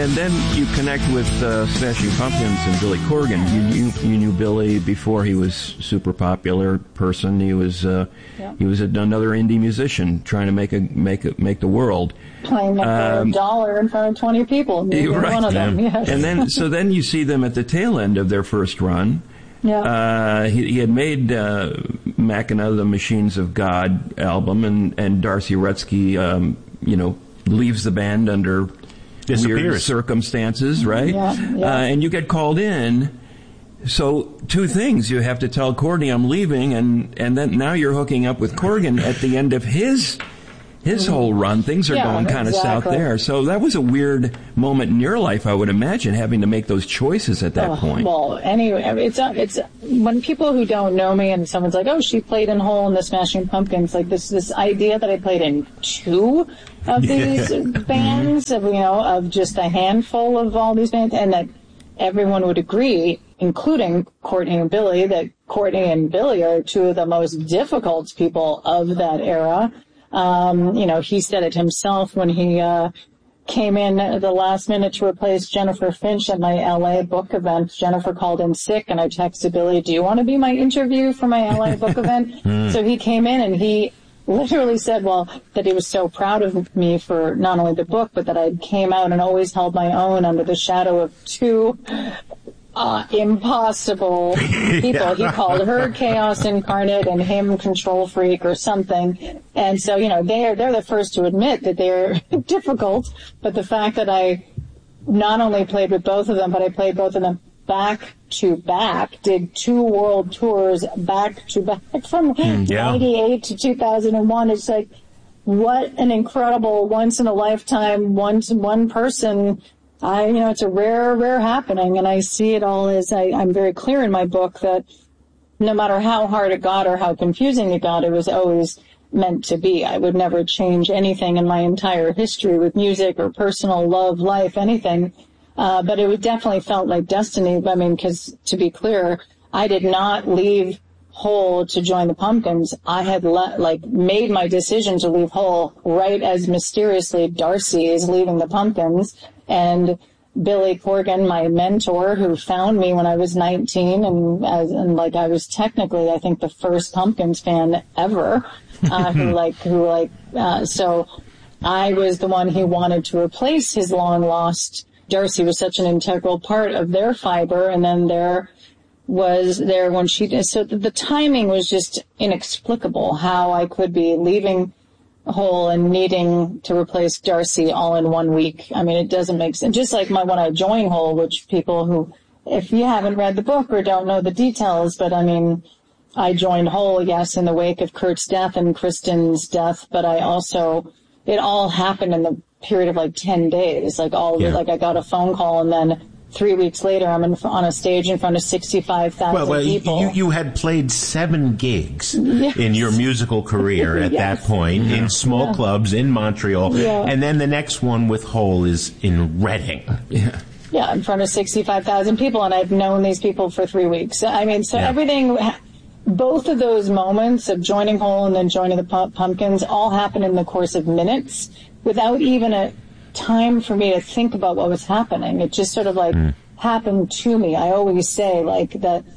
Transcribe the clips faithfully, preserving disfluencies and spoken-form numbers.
and then you connect with uh, Smashing Pumpkins and Billy Corgan. You knew you knew Billy before he was super popular person. He was uh, yeah. he was a, another indie musician trying to make a make a, make the world. Playing for um, a dollar in front of twenty people. Right. One of them. Yeah. Yes. And then so then you see them at the tail end of their first run. Yeah. Uh, he, he had made uh, Machina, the Machines of God album, and, and Darcy Rutsky, um, you know, leaves the band under weird circumstances, right? Yeah, yeah. Uh, and you get called in. So two things. You have to tell Courtney I'm leaving, and, and then now you're hooking up with Corgan at the end of his his whole run. Things are yeah, going kind of exactly. south there. So that was a weird moment in your life, I would imagine, having to make those choices at that oh, point. Well, anyway, it's it's when people who don't know me and someone's like, "Oh, she played in Hole in the Smashing Pumpkins," like this this idea that I played in two of these bands, of you know, of just a handful of all these bands, and that everyone would agree, including Courtney and Billy, that Courtney and Billy are two of the most difficult people of that era. Um, you know, he said it himself when he uh, came in at the last minute to replace Jennifer Finch at my L A book event. Jennifer called in sick, and I texted Billy, "Do you want to be my interview for my L A book event?" So he came in, and he literally said, well, that he was so proud of me for not only the book, but that I came out and always held my own under the shadow of two Uh, impossible people. Yeah. He called her chaos incarnate and him control freak or something. And so, you know, they're, they're the first to admit that they're difficult. But the fact that I not only played with both of them, but I played both of them back to back, did two world tours back to back from mm, yeah. ninety-eight to two thousand one. It's like, what an incredible once in a lifetime, one to one person. I, you know, it's a rare, rare happening, and I see it all as I, I'm very clear in my book that no matter how hard it got or how confusing it got, it was always meant to be. I would never change anything in my entire history with music or personal love, life, anything. Uh, but it would definitely felt like destiny. I mean, because to be clear, I did not leave Hole to join the Pumpkins. I had let, like made my decision to leave Hole right as mysteriously Darcy is leaving the Pumpkins. And Billy Corgan, my mentor, who found me when I was nineteen, and, as, and like I was technically, I think, the first Pumpkins fan ever, uh, who like, who like, uh, so I was the one he wanted to replace his long lost. Darcy was such an integral part of their fiber, and then there was there when she did. So the, the timing was just inexplicable. How I could be leaving Hole and needing to replace Darcy all in one week. I mean, it doesn't make sense. Just like my when I joined Hole, which people who, if you haven't read the book or don't know the details, but I mean, I joined Hole, yes, in the wake of Kurt's death and Kristen's death, but I also, it all happened in the period of like ten days. Like all, yeah. like I got a phone call and then three weeks later, I'm in, on a stage in front of sixty-five thousand well, well, people. You, you had played seven gigs yes. in your musical career at yes. that point, yeah. in small yeah. clubs in Montreal. Yeah. And then the next one with Hole is in Reading. Yeah, yeah, in front of sixty-five thousand people, and I've known these people for three weeks. I mean, so yeah. everything, both of those moments of joining Hole and then joining the Pumpkins all happened in the course of minutes without even a time for me to think about what was happening. It just sort of like mm. happened to me. I always say like that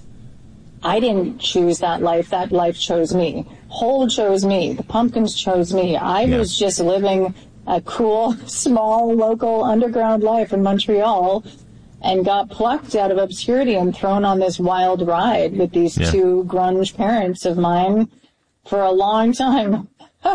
I didn't choose that life. That life chose me. Hole chose me. The Pumpkins chose me. I yeah. was just living a cool, small, local underground life in Montreal and got plucked out of obscurity and thrown on this wild ride with these yeah. two grunge parents of mine for a long time.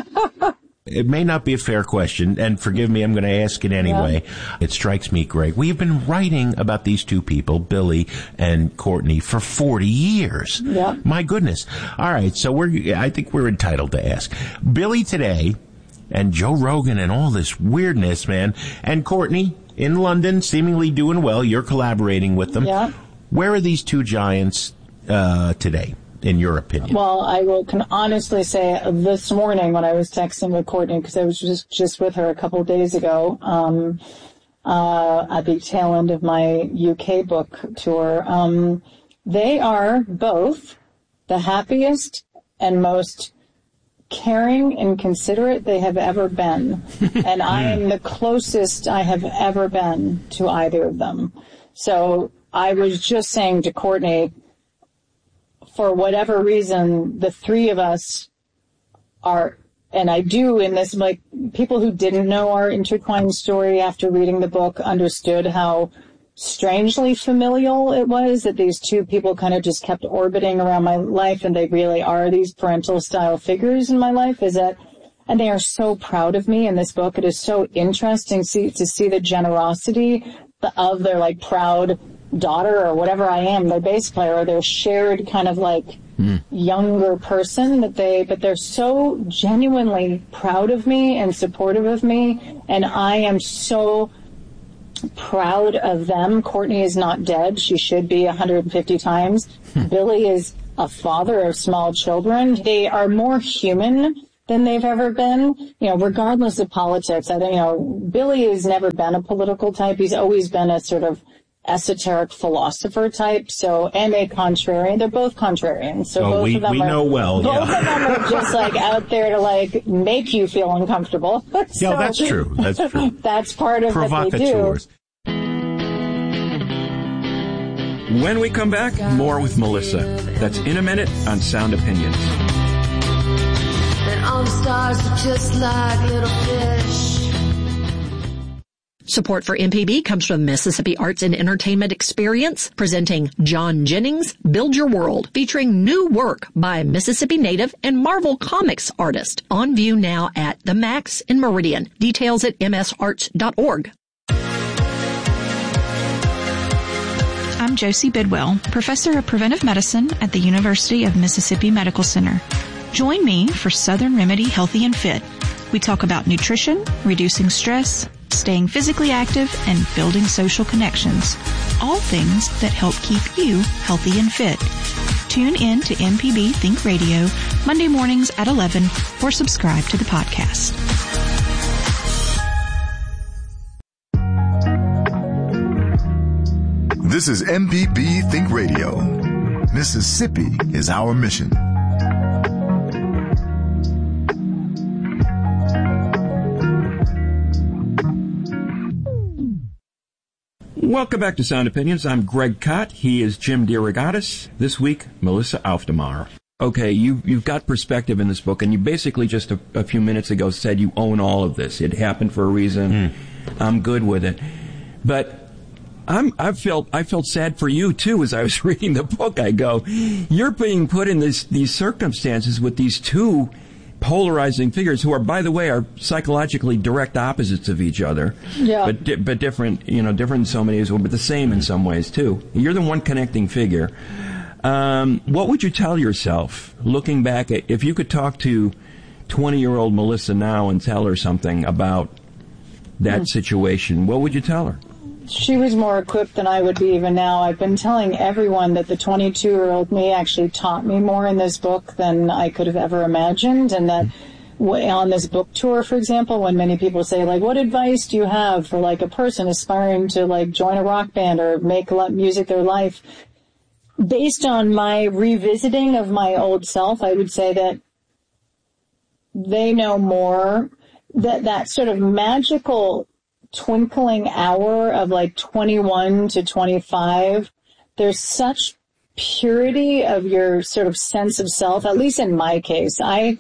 It may not be a fair question, and forgive me, I'm going to ask it anyway. Yeah. It strikes me, Greg. We've been writing about these two people, Billy and Courtney, for forty years. Yeah. My goodness. All right, so we're, I think we're entitled to ask. Billy today, and Joe Rogan and all this weirdness, man, and Courtney in London, seemingly doing well. You're collaborating with them. Yeah. Where are these two giants uh, today? In your opinion? Well, I will can honestly say this morning when I was texting with Courtney, because I was just, just with her a couple of days ago, um, uh, at the tail end of my U K book tour, um, they are both the happiest and most caring and considerate they have ever been. And I am the closest I have ever been to either of them. So I was just saying to Courtney, for whatever reason, the three of us are, and I do in this, like, people who didn't know our intertwined story after reading the book understood how strangely familial it was, that these two people kind of just kept orbiting around my life, and they really are these parental style figures in my life, is that, and they are so proud of me in this book. It is so interesting see, to see the generosity of their, like, proud daughter or whatever I am, their bass player, or their shared kind of like mm. younger person that they, but they're so genuinely proud of me and supportive of me, and I am so proud of them. Courtney is not dead. She should be one hundred fifty times. Billy is a father of small children. They are more human than they've ever been, you know, regardless of politics. I don't, you know, Billy has never been a political type. He's always been a sort of esoteric philosopher type, so, and a contrarian. They're both contrarians. So oh, both we, of them we are, know well. Both yeah. of them are just like out there to like make you feel uncomfortable. so, yeah, that's true. That's true. That's part of what they do. When we come back, more with Melissa. That's in a minute on Sound Opinions. And all the stars are just like little fish. Support for M P B comes from Mississippi Arts and Entertainment Experience, presenting John Jennings' Build Your World, featuring new work by Mississippi native and Marvel Comics artist. On view now at the Max in Meridian. Details at m s arts dot org. I'm Josie Bidwell, Professor of Preventive Medicine at the University of Mississippi Medical Center. Join me for Southern Remedy Healthy and Fit. We talk about nutrition, reducing stress, staying physically active, and building social connections. All things that help keep you healthy and fit. Tune in to M P B Think Radio Monday mornings at eleven or subscribe to the podcast. This is M P B Think Radio. Mississippi is our mission. Welcome back to Sound Opinions. I'm Greg Kot. He is Jim DeRogatis. This week, Melissa Aufdemar. Okay, you, you've got perspective in this book, and you basically just a, a few minutes ago said you own all of this. It happened for a reason. Mm. I'm good with it. But I'm, I felt I felt sad for you, too, as I was reading the book. I go, you're being put in this, these circumstances with these two polarizing figures who are, by the way, are psychologically direct opposites of each other. Yeah. But di- but different, you know, different in so many ways, but the same in some ways, too. You're the one connecting figure. Um, what would you tell yourself, looking back at, if you could talk to twenty-year-old Melissa now and tell her something about that mm. situation, what would you tell her? She was more equipped than I would be even now. I've been telling everyone that the twenty-two-year-old me actually taught me more in this book than I could have ever imagined, and that on this book tour, for example, when many people say, like, what advice do you have for, like, a person aspiring to, like, join a rock band or make music their life? Based on my revisiting of my old self, I would say that they know more, that that sort of magical twinkling hour of like twenty-one to twenty-five, there's such purity of your sort of sense of self, at least in my case. I,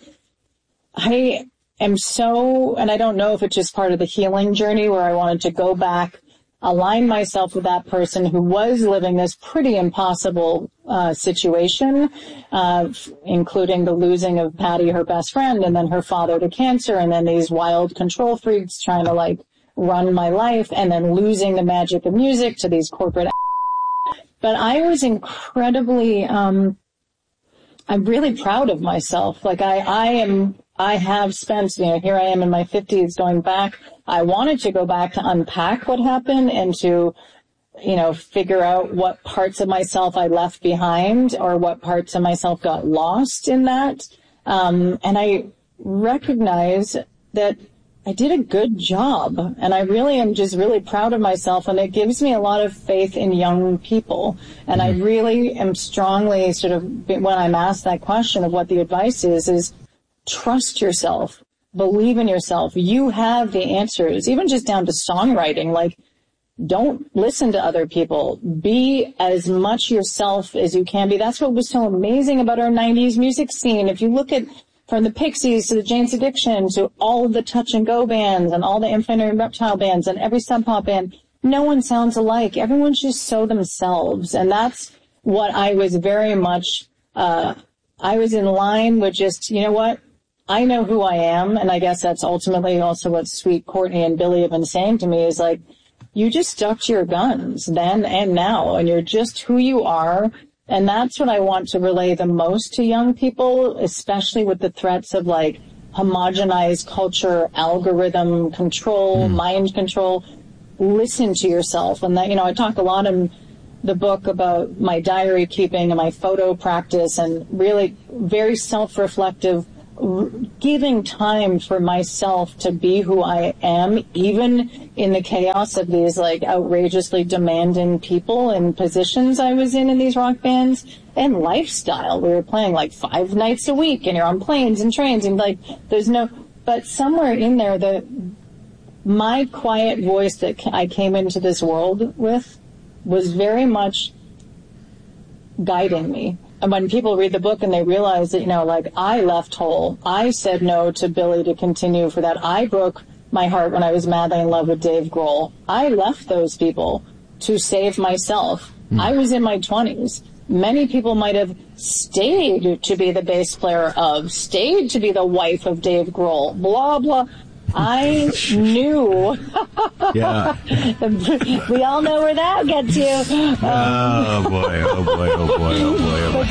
I am so, and I don't know if it's just part of the healing journey where I wanted to go back, align myself with that person who was living this pretty impossible uh, situation, uh, including the losing of Patty, her best friend, and then her father to cancer, and then these wild control freaks trying to like run my life, and then losing the magic of music to these corporate. But I was incredibly, um, I'm really proud of myself. Like I, I am, I have spent, you know, here I am in my fifties going back. I wanted to go back to unpack what happened and to, you know, figure out what parts of myself I left behind or what parts of myself got lost in that. Um, and I recognize that I did a good job, and I really am just really proud of myself, and it gives me a lot of faith in young people. And I really am strongly sort of, when I'm asked that question of what the advice is, is trust yourself, believe in yourself. You have the answers, even just down to songwriting. Like, don't listen to other people. Be as much yourself as you can be. That's what was so amazing about our nineties music scene. If you look at from the Pixies to the Jane's Addiction to all of the touch and go bands and all the Infinite and Reptile bands and every Sub Pop band, no one sounds alike. Everyone's just so themselves. And that's what I was very much, uh, I was in line with just, you know what? I know who I am. And I guess that's ultimately also what Sweet Courtney and Billy have been saying to me is like, you just stuck to your guns then and now, and you're just who you are. And that's what I want to relay the most to young people, especially with the threats of like homogenized culture, algorithm control, mm. mind control. Listen to yourself. And that, you know, I talk a lot in the book about my diary keeping and my photo practice and really very self-reflective, giving time for myself to be who I am, even in the chaos of these like outrageously demanding people and positions I was in in these rock bands and lifestyle. We were playing like five nights a week and you're on planes and trains and like there's no, but somewhere in there, the, my quiet voice that I came into this world with was very much guiding me. And when people read the book and they realize that, you know, like I left whole, I said no to Billy to continue for that. I broke my heart when I was madly in love with Dave Grohl. I left those people to save myself. Mm. I was in my twenties. Many people might have stayed to be the bass player of, stayed to be the wife of Dave Grohl, blah, blah. I knew. Yeah. We all know where that gets you. Um, oh boy! Oh boy! Oh boy! Oh boy! Oh boy! But